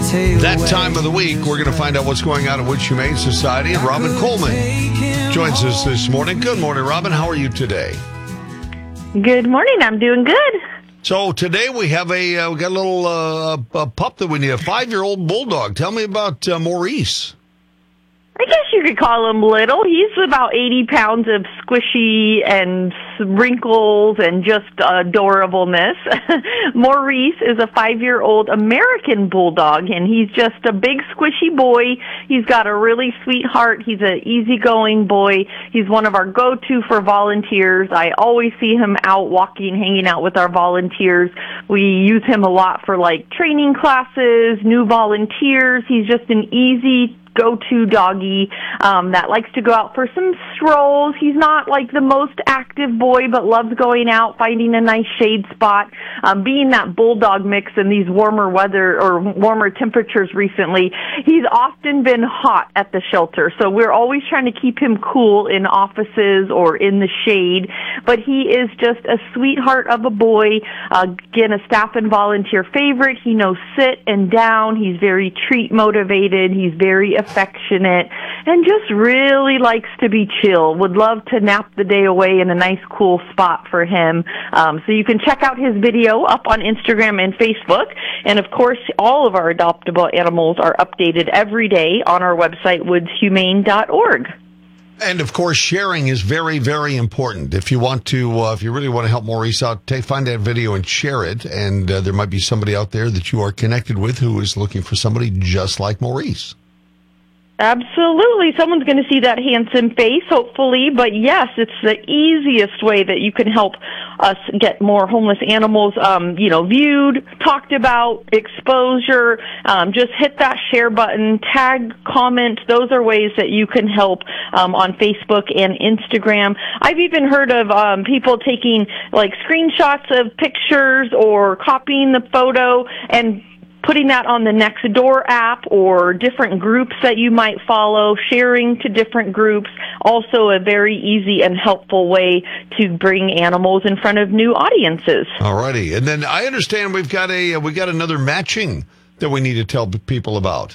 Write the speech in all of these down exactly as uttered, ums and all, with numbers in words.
That time of the week, we're going to find out what's going on at Woods Humane Society, and Robin Coleman joins us this morning. Good morning, Robin. How are you today? Good morning. I'm doing good. So today we have a uh, we got a little uh, a pup that we need, a five-year-old bulldog. Tell me about uh, Maurice. I guess you could call him little. He's about eighty pounds of squishy and wrinkles and just adorableness. Maurice is a five-year-old American bulldog, and he's just a big squishy boy. He's got a really sweet heart. He's an easygoing boy. He's one of our go-to for volunteers. I always see him out walking, hanging out with our volunteers. We use him a lot for, like, training classes, new volunteers. He's just an easy go-to doggy um, that likes to go out for some strolls. He's not like the most active boy, but loves going out, finding a nice shade spot. Um, being that bulldog mix in these warmer weather or warmer temperatures recently, he's often been hot at the shelter. So we're always trying to keep him cool in offices or in the shade. But he is just a sweetheart of a boy. Uh, again, a staff and volunteer favorite. He knows sit and down. He's very treat motivated. He's very affectionate and just really likes to be chill. Would love to nap the day away in a nice cool spot for him. Um, so you can check out his video up on Instagram and Facebook. And of course, all of our adoptable animals are updated every day on our website, woods humane dot org. And of course, sharing is very, very important. If you want to, uh, if you really want to help Maurice out, take, find that video and share it. And uh, there might be somebody out there that you are connected with who is looking for somebody just like Maurice. Absolutely. Someone's going to see that handsome face, hopefully. But yes, it's the easiest way that you can help us get more homeless animals, um, you know, viewed, talked about, exposure. Um, just hit that share button, tag, comment. Those are ways that you can help um, on Facebook and Instagram. I've even heard of um, people taking, like, screenshots of pictures or copying the photo and putting that on the Nextdoor app or different groups that you might follow, sharing to different groups. Also a very easy and helpful way to bring animals in front of new audiences. All righty. And then I understand we've got a we got another matching that we need to tell people about.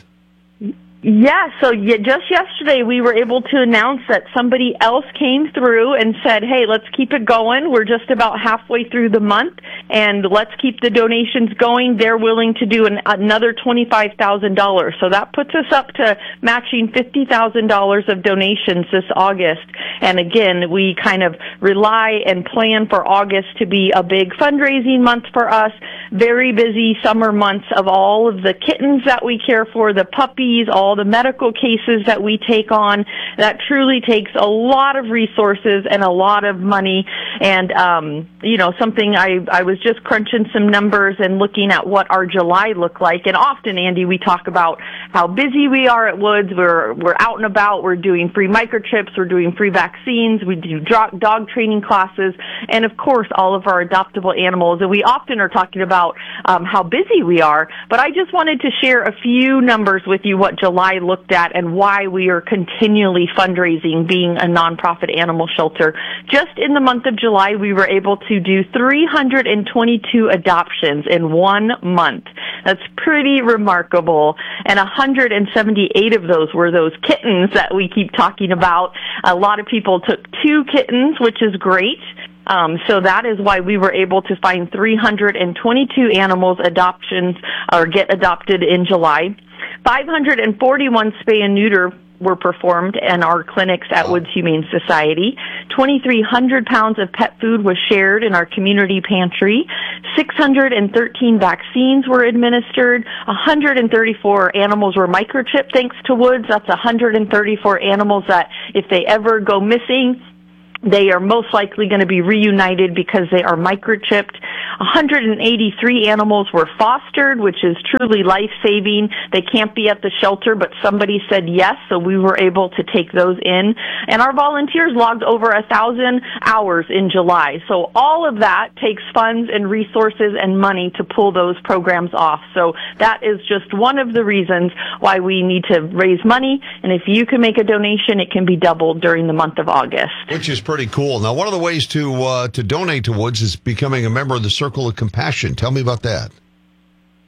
Yeah, so yeah, just yesterday we were able to announce that somebody else came through and said, hey, let's keep it going. We're just about halfway through the month, and let's keep the donations going. They're willing to do an, another twenty-five thousand dollars. So that puts us up to matching fifty thousand dollars of donations this August. And again, we kind of rely and plan for August to be a big fundraising month for us. Very busy summer months of all of the kittens that we care for, the puppies, all the medical cases that we take on. That truly takes a lot of resources and a lot of money. And, um, you know, something I, I was just crunching some numbers and looking at what our July looked like. And often, Andy, we talk about how busy we are at Woods. We're, we're out and about. We're doing free microchips. We're doing free vaccines. We do dog, dog training classes. And, of course, all of our adoptable animals. And we often are talking about um, how busy we are. But I just wanted to share a few numbers with you what July looked at and why we are continually fundraising, being a nonprofit animal shelter. Just in the month of July, we were able to do three hundred twenty-two adoptions in one month. That's pretty remarkable. And one hundred seventy-eight of those were those kittens that we keep talking about. A lot of people took two kittens, which is great. Um, so that is why we were able to find three hundred twenty-two animals adoptions or get adopted in July. five hundred forty-one spay and neuter were performed in our clinics at Woods Humane Society. twenty-three hundred pounds of pet food was shared in our community pantry. six hundred thirteen vaccines were administered. one hundred thirty-four animals were microchipped thanks to Woods. That's one hundred thirty-four animals that if they ever go missing, they are most likely going to be reunited because they are microchipped. one hundred eighty-three animals were fostered, which is truly life-saving. They can't be at the shelter, but somebody said yes, so we were able to take those in. And our volunteers logged over one thousand hours in July. So all of that takes funds and resources and money to pull those programs off. So that is just one of the reasons why we need to raise money. And if you can make a donation, it can be doubled during the month of August. Which is pretty cool. Now, one of the ways to uh, to donate to Woods is becoming a member of the Circle of Compassion. Tell me about that.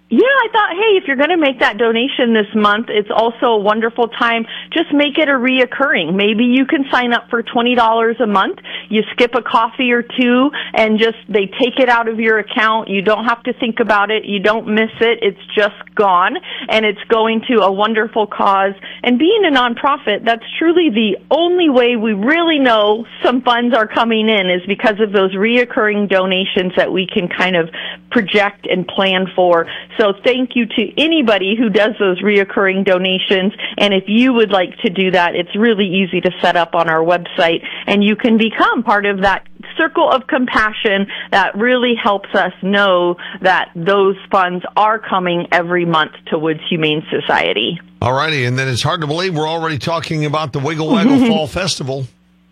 Yeah, I thought, hey, if you're going to make that donation this month, it's also a wonderful time. Just make it a reoccurring. Maybe you can sign up for twenty dollars a month. You skip a coffee or two and just, they take it out of your account. You don't have to think about it. You don't miss it. It's just gone, and it's going to a wonderful cause. And being a nonprofit, that's truly the only way we really know some funds are coming in, is because of those reoccurring donations that we can kind of project and plan for. So thank you to anybody who does those reoccurring donations. And if you would like to do that, it's really easy to set up on our website, and you can become part of that circle of compassion that really helps us know that those funds are coming every month to Woods Humane Society. All righty. And then it's hard to believe we're already talking about the Wiggle Waggle Fall Festival.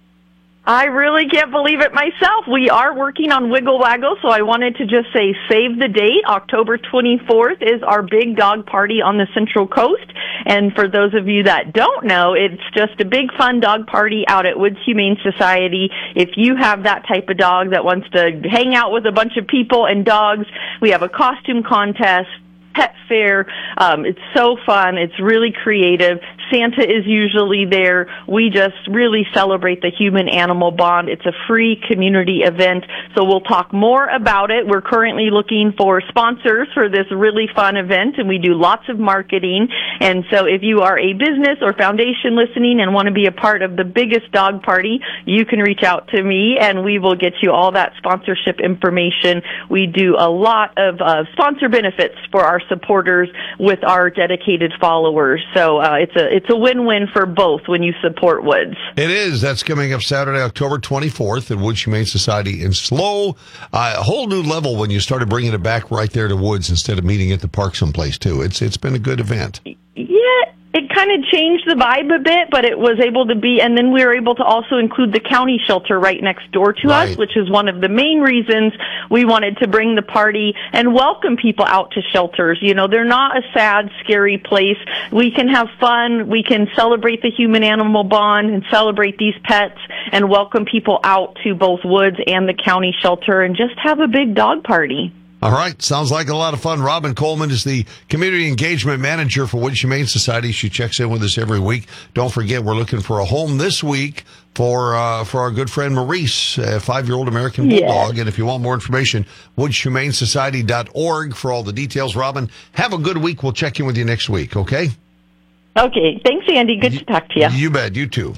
I really can't believe it myself. We are working on Wiggle Waggle, so I wanted to just say save the date. October twenty-fourth is our big dog party on the Central Coast. And for those of you that don't know, it's just a big fun dog party out at Woods Humane Society. If you have that type of dog that wants to hang out with a bunch of people and dogs, we have a costume contest, pet fair. Um, it's so fun. It's really creative. Santa is usually there. We just really celebrate the human-animal bond. It's a free community event, so we'll talk more about it. We're currently looking for sponsors for this really fun event, and we do lots of marketing. And so if you are a business or foundation listening and want to be a part of the biggest dog party, you can reach out to me, and we will get you all that sponsorship information. We do a lot of uh, sponsor benefits for our supporters with our dedicated followers. So uh, it's a it's a win-win for both when you support Woods. It is. That's coming up Saturday, October twenty-fourth at Woods Humane Society in SLO. Uh, a whole new level when you started bringing it back right there to Woods instead of meeting at the park someplace, too. It's It's been a good event. Yeah, it kind of changed the vibe a bit, but it was able to be, and then we were able to also include the county shelter right next door to Right. us, which is one of the main reasons we wanted to bring the party and welcome people out to shelters. You know, they're not a sad, scary place. We can have fun. We can celebrate the human-animal bond and celebrate these pets and welcome people out to both Woods and the county shelter and just have a big dog party. All right. Sounds like a lot of fun. Robin Coleman is the Community Engagement Manager for Woods Humane Society. She checks in with us every week. Don't forget, we're looking for a home this week for uh, for our good friend Maurice, a five-year-old American Bulldog. Yes. And if you want more information, woods humane society dot org for all the details. Robin, have a good week. We'll check in with you next week, okay? Okay. Thanks, Andy. Good to talk to you. You bet. You too.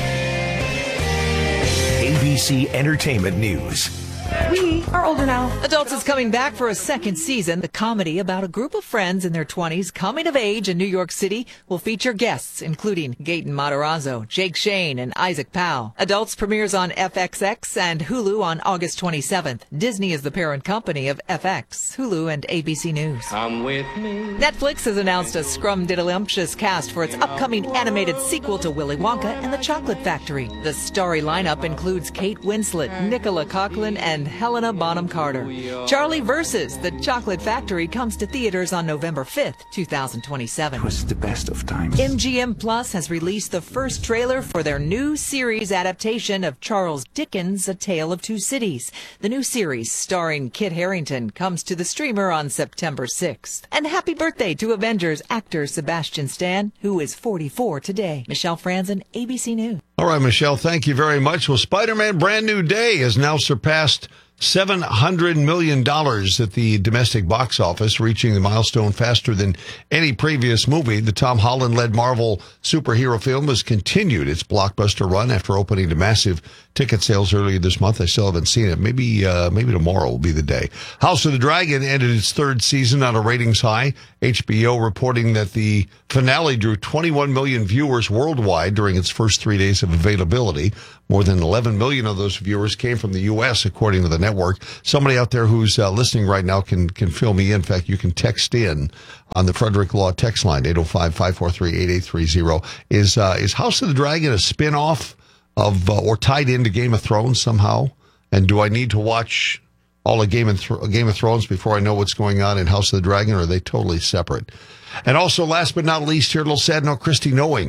A B C Entertainment News. We are older now. Adults is coming back for a second season. The comedy about a group of friends in their twenties coming of age in New York City will feature guests including Gaten Matarazzo, Jake Shane, and Isaac Powell. Adults premieres on F X X and Hulu on August twenty-seventh. Disney is the parent company of F X, Hulu, and A B C News. Come with me. Netflix has announced a scrumdiddlyumptious cast for its upcoming animated sequel to Willy Wonka and the Chocolate Factory. The starry lineup includes Kate Winslet, Nicola Coughlan, and Helena Bonham Carter. Charlie versus the Chocolate Factory comes to theaters on November fifth, twenty twenty-seven. It was the best of times. M G M Plus has released the first trailer for their new series adaptation of Charles Dickens' A Tale of Two Cities. The new series, starring Kit Harington, comes to the streamer on September sixth. And happy birthday to Avengers actor Sebastian Stan, who is forty-four today. Michelle Franzen, A B C News. All right, Michelle, thank you very much. Well, Spider-Man Brand New Day has now surpassed seven hundred million dollars at the domestic box office, reaching the milestone faster than any previous movie. The Tom Holland-led Marvel superhero film has continued its blockbuster run after opening to massive ticket sales earlier this month. I still haven't seen it. Maybe uh, maybe tomorrow will be the day. House of the Dragon ended its third season on a ratings high. H B O reporting that the finale drew twenty-one million viewers worldwide during its first three days of availability. More than eleven million of those viewers came from the U S, according to the network. Somebody out there who's uh, listening right now can can fill me in. In fact, you can text in on the Frederick Law text line, eight oh five, five four three, eight eight three zero. Is, uh, is House of the Dragon a spin-off of, uh, or tied into Game of Thrones somehow? And do I need to watch all of Game of, Th- Game of Thrones before I know what's going on in House of the Dragon, or are they totally separate? And also, last but not least, here, a little sad note, Christy Knowings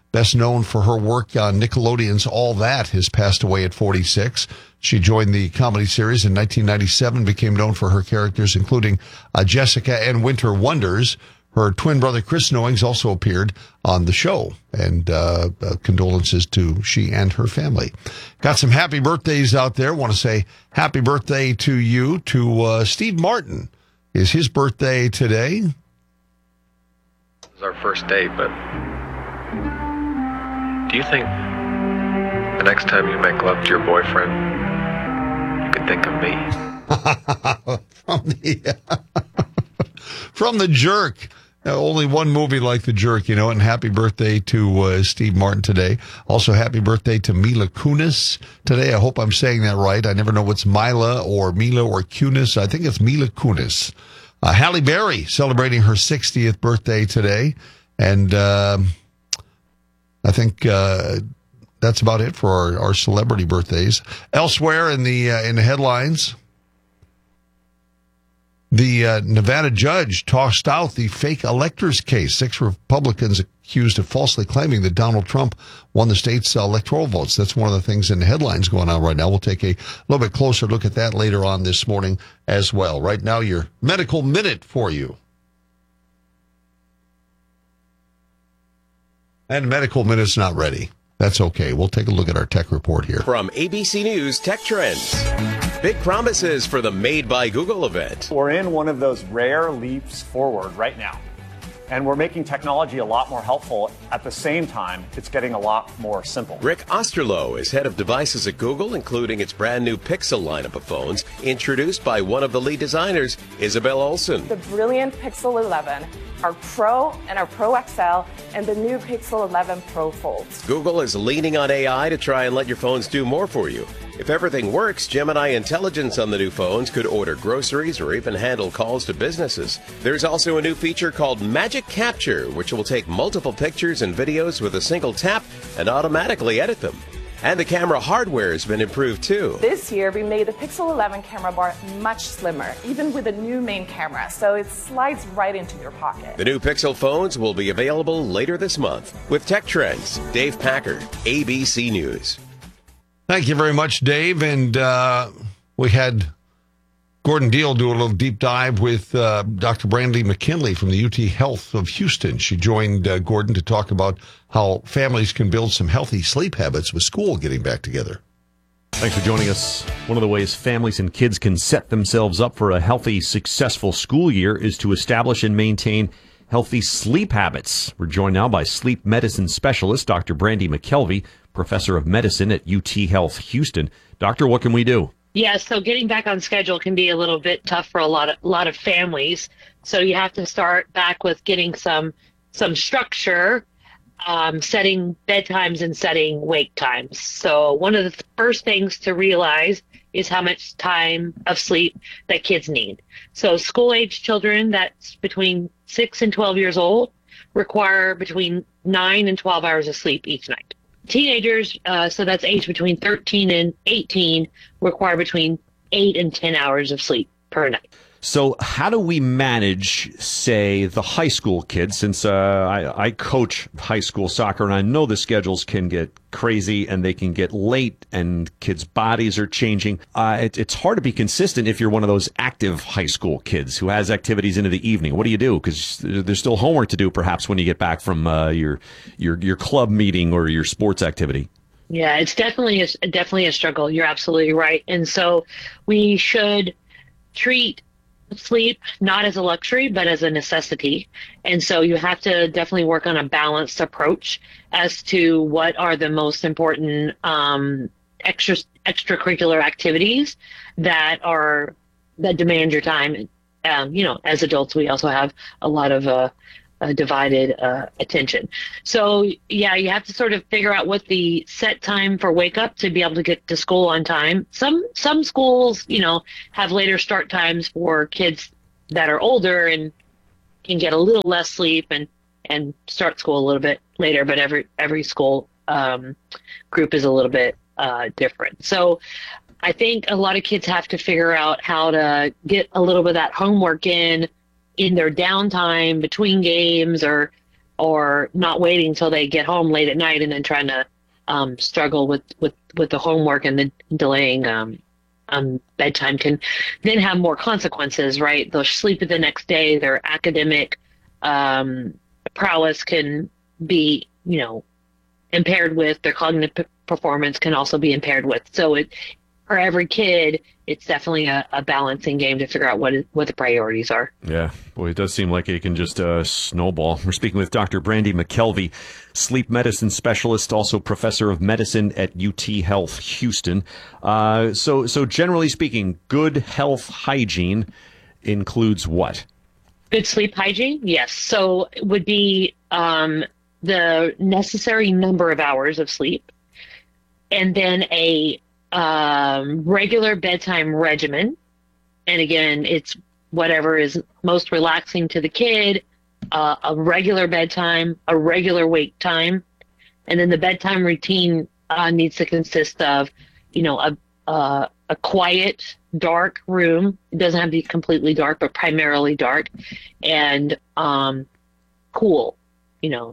best known for her work on Nickelodeon's All That, has passed away at forty-six. She joined the comedy series in nineteen ninety-seven, became known for her characters, including uh, Jessica and Winter Wonders. Her twin brother, Chris Knowings, also appeared on the show, and uh, uh, condolences to she and her family. Got some happy birthdays out there. Want to say happy birthday to you, to uh, Steve Martin. Is his birthday today? It was our first date, but do you think the next time you make love to your boyfriend, you could think of me? From the, from the Jerk. Uh, only one movie like The Jerk, you know, and happy birthday to uh, Steve Martin today. Also, happy birthday to Mila Kunis today. I hope I'm saying that right. I never know what's Mila or Mila or Kunis. I think it's Mila Kunis. Uh, Halle Berry celebrating her sixtieth birthday today. And uh, I think uh, that's about it for our, our celebrity birthdays. Elsewhere in the uh, in the headlines, the uh, Nevada judge tossed out the fake electors case. Six Republicans accused of falsely claiming that Donald Trump won the state's uh, electoral votes. That's one of the things in the headlines going on right now. We'll take a little bit closer look at that later on this morning as well. Right now, your medical minute for you. And medical minute's not ready. That's okay. We'll take a look at our tech report here. From A B C News Tech Trends. Big promises for the Made by Google event. We're in one of those rare leaps forward right now. And we're making technology a lot more helpful. At the same time, it's getting a lot more simple. Rick Osterloh is head of devices at Google, including its brand new Pixel lineup of phones, introduced by one of the lead designers, Isabel Olsen. The brilliant Pixel eleven, our Pro and our Pro X L, and the new Pixel eleven Pro Folds. Google is leaning on A I to try and let your phones do more for you. If everything works, Gemini intelligence on the new phones could order groceries or even handle calls to businesses. There's also a new feature called Magic Capture, which will take multiple pictures and videos with a single tap and automatically edit them. And the camera hardware has been improved too. This year, we made the Pixel eleven camera bar much slimmer, even with a new main camera, so it slides right into your pocket. The new Pixel phones will be available later this month. With Tech Trends, Dave Packer, A B C News. Thank you very much, Dave. And uh, we had Gordon Deal do a little deep dive with uh, Doctor Brandy McKinley from the U T Health of Houston. She joined uh, Gordon to talk about how families can build some healthy sleep habits with school getting back together. Thanks for joining us. One of the ways families and kids can set themselves up for a healthy, successful school year is to establish and maintain healthy sleep habits. We're joined now by sleep medicine specialist, Doctor Brandy McKelvey, professor of medicine at U T Health Houston. Doctor, what can we do? Yeah, so getting back on schedule can be a little bit tough for a lot of a lot of families. So you have to start back with getting some some structure, um, setting bedtimes and setting wake times. So one of the first things to realize is how much time of sleep that kids need. So school-age children that's between six and twelve years old require between nine and twelve hours of sleep each night. Teenagers, uh, so that's age between thirteen and eighteen, require between eight and ten hours of sleep per night. So how do we manage, say, the high school kids? Since uh, I, I coach high school soccer, and I know the schedules can get crazy and they can get late and kids' bodies are changing. Uh, it, it's hard to be consistent if you're one of those active high school kids who has activities into the evening. What do you do? Because there's still homework to do perhaps when you get back from uh, your, your, your club meeting or your sports activity. Yeah, it's definitely a, definitely a struggle. You're absolutely right. And so we should treat sleep not as a luxury but as a necessity, and so you have to definitely work on a balanced approach as to what are the most important um extra extracurricular activities that are that demand your time. Um you know, as adults we also have a lot of uh, uh divided uh attention, so yeah, you have to sort of figure out what the set time for wake up to be able to get to school on time. Some some schools, you know, have later start times for kids that are older and can get a little less sleep and and start school a little bit later, but every every school um group is a little bit uh different. So I think a lot of kids have to figure out how to get a little bit of that homework in in their downtime between games, or or not waiting until they get home late at night and then trying to um, struggle with, with, with the homework and the delaying um, um, bedtime can then have more consequences, right? They'll sleep the next day. Their academic um, prowess can be, you know, impaired with. Their cognitive p- performance can also be impaired with. So it, for every kid, it's definitely a, a balancing game to figure out what is, what the priorities are. Yeah, boy, it does seem like it can just uh, snowball. We're speaking with Doctor Brandy McKelvey, sleep medicine specialist, also professor of medicine at U T Health Houston. Uh, so, so generally speaking, good health hygiene includes what? Good sleep hygiene, yes. So it would be um, the necessary number of hours of sleep, and then a um, regular bedtime regimen. And again, it's whatever is most relaxing to the kid, uh, a regular bedtime, a regular wake time. And then the bedtime routine uh, needs to consist of, you know, a, uh, a quiet, dark room. It doesn't have to be completely dark, but primarily dark, and um, cool. You know,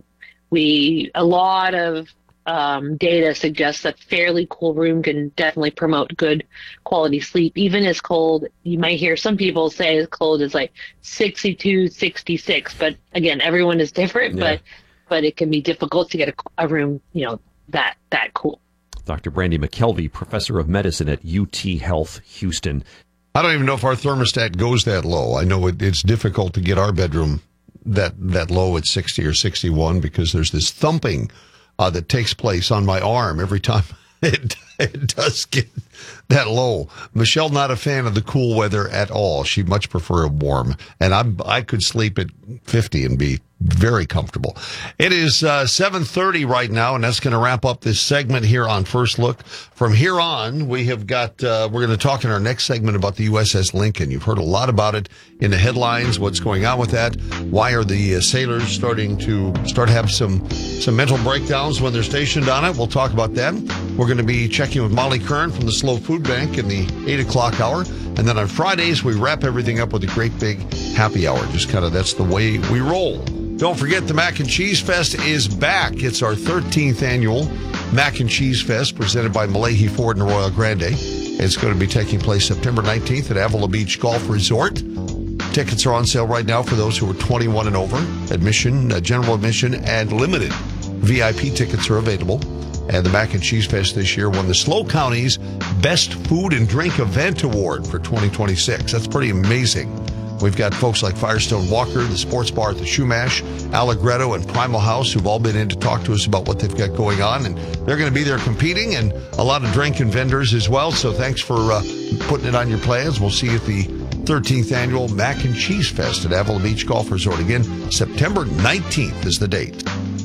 we, a lot of Um, data suggests that fairly cool room can definitely promote good quality sleep. Even as cold, you might hear some people say as cold as like sixty-two, sixty-six, but again, everyone is different, Yeah. but but it can be difficult to get a, a room, you know, that that cool. Doctor Brandy McKelvey, professor of medicine at U T Health Houston. I don't even know if our thermostat goes that low. I know it, it's difficult to get our bedroom that, that low at sixty or sixty-one because there's this thumping Uh, that takes place on my arm every time it, it does get that low. Michelle, not a fan of the cool weather at all. She'd much prefer it warm. And I'm, I could sleep at fifty and be very comfortable. It is uh, seven thirty right now, and that's going to wrap up this segment here on First Look. From here on, we have got, uh, we're going to talk in our next segment about the U S S Lincoln. You've heard a lot about it in the headlines, what's going on with that. Why are the uh, sailors starting to start have some, some mental breakdowns when they're stationed on it? We'll talk about that. We're going to be checking with Molly Kern from the Slow Food Bank in the eight o'clock hour. And then on Fridays, we wrap everything up with a great big happy hour. Just kind of, that's the way we roll. Don't forget, the Mac and Cheese Fest is back. It's our thirteenth annual Mac and Cheese Fest presented by Malahi Ford and Royal Grande. It's going to be taking place September nineteenth at Avila Beach Golf Resort. Tickets are on sale right now for those who are twenty-one and over. Admission, uh, general admission, and limited V I P tickets are available. And the Mac and Cheese Fest this year won the SLO County's Best Food and Drink Event Award for twenty twenty-six. That's pretty amazing. We've got folks like Firestone Walker, the Sports Bar at the Shumash, Allegretto, and Primal House who've all been in to talk to us about what they've got going on. And they're going to be there competing, and a lot of drinking vendors as well. So thanks for uh, putting it on your plans. We'll see you at the thirteenth Annual Mac and Cheese Fest at Avila Beach Golf Resort. Again, September nineteenth is the date.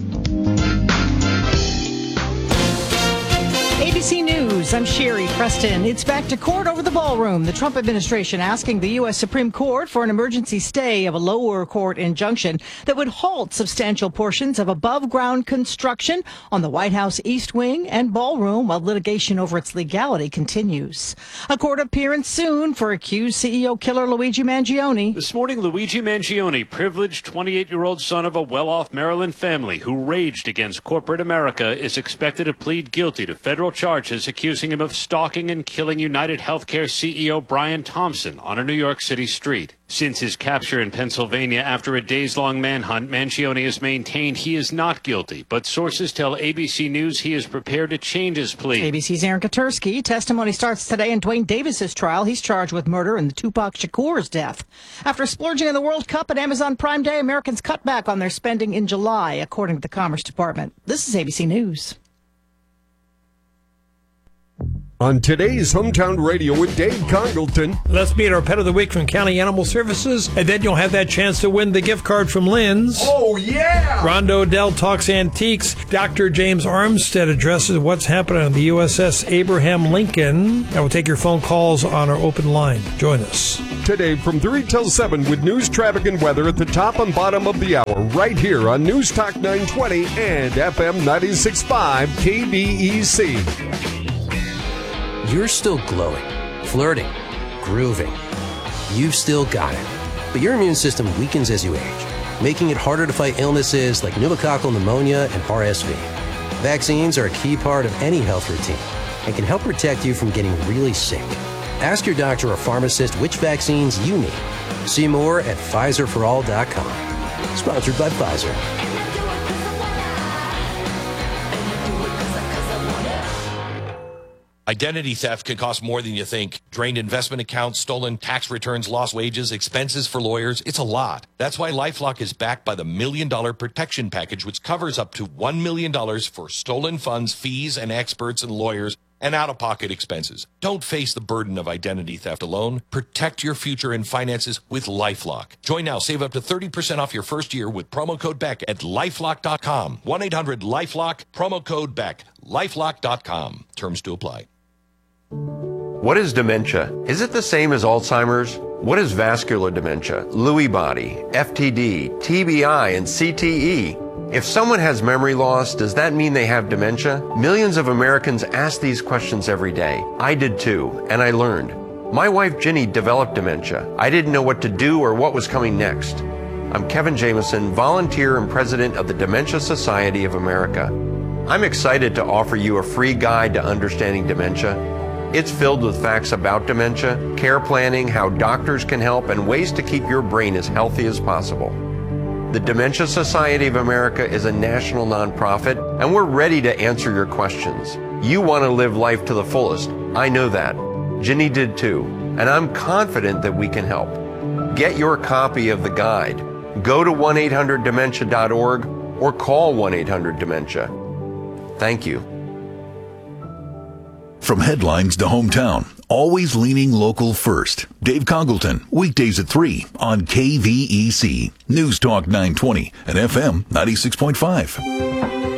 A B C News, I'm Sherry Preston. It's back to court over the ballroom. The Trump administration asking the U S Supreme Court for an emergency stay of a lower court injunction that would halt substantial portions of above-ground construction on the White House East Wing and ballroom while litigation over its legality continues. A court appearance soon for accused C E O killer Luigi Mangione. This morning, Luigi Mangione, privileged twenty-eight-year-old son of a well-off Maryland family who raged against corporate America, is expected to plead guilty to federal charges accusing him of stalking and killing United Healthcare C E O Brian Thompson on a New York City street. Since his capture in Pennsylvania after a days-long manhunt, Mangione has maintained he is not guilty, but sources tell A B C News he is prepared to change his plea. A B C's Aaron Katursky. Testimony starts today in Dwayne Davis's trial. He's charged with murder in the Tupac Shakur's death. After splurging in the World Cup and Amazon Prime Day, Americans cut back on their spending in July, according to the Commerce Department. This is A B C News. On today's Hometown Radio with Dave Congleton. Let's meet our pet of the week from County Animal Services, and then you'll have that chance to win the gift card from Lynn's. Oh, yeah! Rondo Dell talks antiques. Doctor James Armstead addresses what's happening on the U S S Abraham Lincoln. I will take your phone calls on our open line. Join us. Today from three till seven with news, traffic, and weather at the top and bottom of the hour, right here on News Talk nine twenty and F M ninety-six point five K B E C. You're still glowing, flirting, grooving. You've still got it. But your immune system weakens as you age. making it harder to fight illnesses like pneumococcal pneumonia and R S V. Vaccines are a key part of any health routine and can help protect you from getting really sick. Ask your doctor or pharmacist which vaccines you need. See more at Pfizer for all dot com. Sponsored by Pfizer. Identity theft can cost more than you think. Drained investment accounts, stolen tax returns, lost wages, expenses for lawyers. It's a lot. That's why LifeLock is backed by the Million Dollar Protection Package, which covers up to one million dollars for stolen funds, fees, and experts and lawyers, and out-of-pocket expenses. Don't face the burden of identity theft alone. Protect your future and finances with LifeLock. Join now. Save up to thirty percent off your first year with promo code Beck at lifelock dot com. one eight hundred LifeLock, promo code Beck. lifelock dot com. Terms to apply. What is dementia? Is it the same as Alzheimer's? What is vascular dementia, Lewy body, F T D, T B I, and C T E? If someone has memory loss, does that mean they have dementia? Millions of Americans ask these questions every day. I did too, and I learned. My wife Ginny developed dementia. I didn't know what to do or what was coming next. I'm Kevin Jameson, volunteer and president of the Dementia Society of America. I'm excited to offer you a free guide to understanding dementia. It's filled with facts about dementia, care planning, how doctors can help, and ways to keep your brain as healthy as possible. The Dementia Society of America is a national nonprofit, and we're ready to answer your questions. You want to live life to the fullest. I know that. Ginny did too, and I'm confident that we can help. Get your copy of the guide. Go to one eight hundred dementia dot org or call one eight hundred dementia. Thank you. From headlines to hometown, always leaning local first. Dave Congleton, weekdays at three on K V E C, News Talk nine twenty and F M ninety-six point five.